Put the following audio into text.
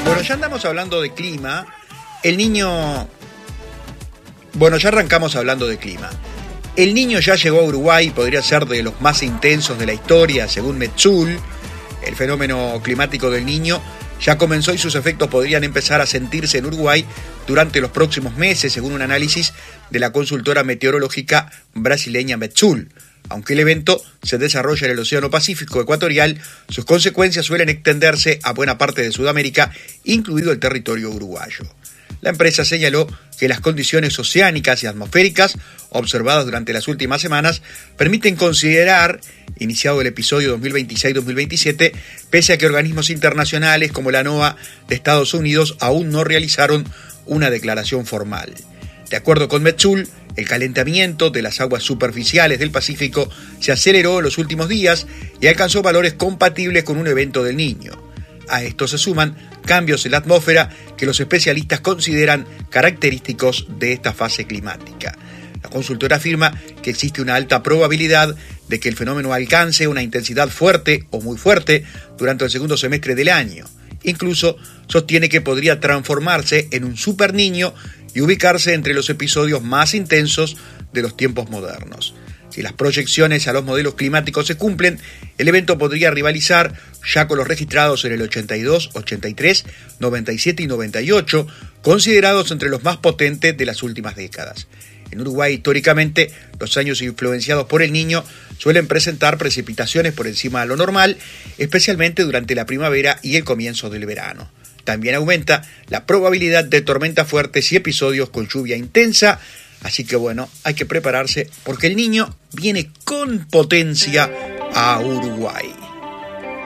Bueno, ya andamos hablando de clima. El Niño... Bueno, ya arrancamos hablando de clima. El Niño ya llegó a Uruguay, podría ser de los más intensos de la historia, según Metsul. El fenómeno climático del Niño ya comenzó y sus efectos podrían empezar a sentirse en Uruguay durante los próximos meses, según un análisis de la consultora meteorológica brasileña Metsul. Aunque el evento se desarrolla en el Océano Pacífico ecuatorial, sus consecuencias suelen extenderse a buena parte de Sudamérica, incluido el territorio uruguayo. La empresa señaló que las condiciones oceánicas y atmosféricas observadas durante las últimas semanas permiten considerar, iniciado el episodio 2026-2027, pese a que organismos internacionales como la NOAA de Estados Unidos aún no realizaron una declaración formal. De acuerdo con Metsul, el calentamiento de las aguas superficiales del Pacífico se aceleró en los últimos días y alcanzó valores compatibles con un evento del Niño. A esto se suman cambios en la atmósfera que los especialistas consideran característicos de esta fase climática. La consultora afirma que existe una alta probabilidad de que el fenómeno alcance una intensidad fuerte o muy fuerte durante el segundo semestre del año. Incluso sostiene que podría transformarse en un super Niño y ubicarse entre los episodios más intensos de los tiempos modernos. Si las proyecciones a los modelos climáticos se cumplen, el evento podría rivalizar ya con los registrados en el 82, 83, 97 y 98, considerados entre los más potentes de las últimas décadas. En Uruguay, históricamente, los años influenciados por el Niño suelen presentar precipitaciones por encima de lo normal, especialmente durante la primavera y el comienzo del verano. También aumenta la probabilidad de tormentas fuertes y episodios con lluvia intensa, así que bueno, hay que prepararse porque el Niño viene con potencia a Uruguay.